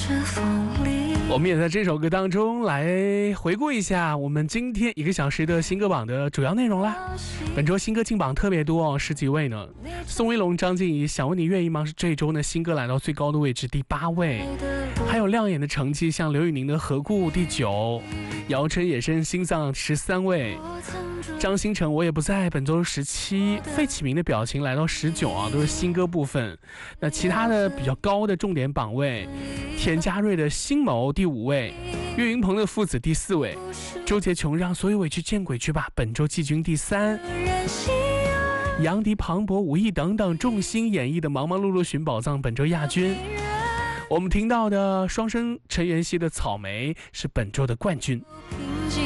我们也在这首歌当中来回顾一下我们今天1个小时的新歌榜的主要内容啦。本周新歌进榜特别多哦，10几位呢。宋威龙、张敬怡，想问你愿意吗？是这周呢新歌来到最高的位置第8位。还有亮眼的成绩，像刘宇宁的《何故》第9，姚晨野生心脏13位。张新成我也不在，本周17，费启鸣的表情来到19啊，都是新歌部分。那其他的比较高的重点榜位，田嘉瑞的心谋第5位，岳云鹏的父子第4位，周杰琼让所有委屈见鬼去吧，本周季军第3，杨迪、庞博、武艺等等众星演绎的忙忙碌碌寻宝藏本周亚军。我们听到的双生陈妍希的草莓是本周的冠军。